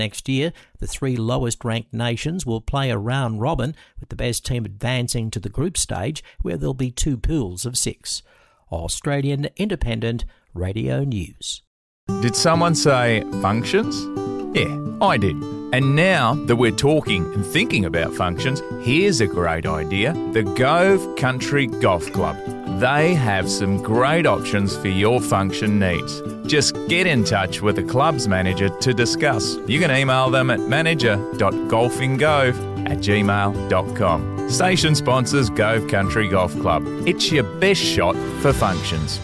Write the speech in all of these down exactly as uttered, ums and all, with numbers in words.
Next year, the three lowest-ranked nations will play a round robin, with the best team advancing to the group stage, where there'll be two pools of six. Australian Independent Radio News. Did someone say functions? Yeah, I did. And now that we're talking and thinking about functions, here's a great idea. The Gove Country Golf Club. They have some great options for your function needs. Just get in touch with the club's manager to discuss. You can email them at manager dot golfinggove at gmail dot com. Station sponsors Gove Country Golf Club. It's your best shot for functions.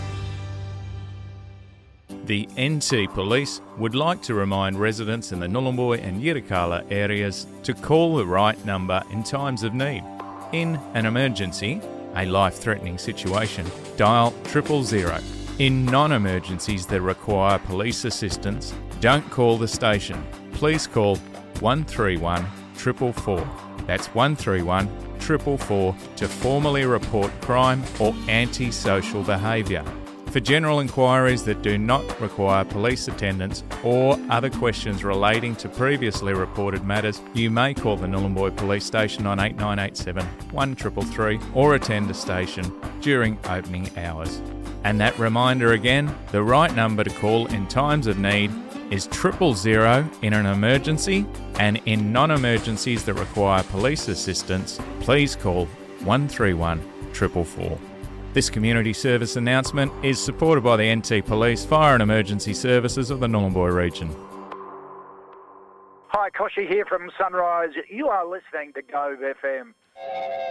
The N T Police would like to remind residents in the Nhulunbuy and Yirrkala areas to call the right number in times of need. In an emergency, a life-threatening situation, dial triple zero. In non-emergencies that require police assistance, don't call the station. Please call one three one four four four. That's one three one four four four to formally report crime or antisocial behaviour. For general inquiries that do not require police attendance or other questions relating to previously reported matters, you may call the Nhulunbuy Police Station on eight nine eight seven, one three three three or attend the station during opening hours. And that reminder again, the right number to call in times of need is triple zero in an emergency, and in non-emergencies that require police assistance, please call one three one four four four. This community service announcement is supported by the N T Police Fire and Emergency Services of the Nhulunbuy region. Hi, Koshy here from Sunrise. You are listening to Gove F M.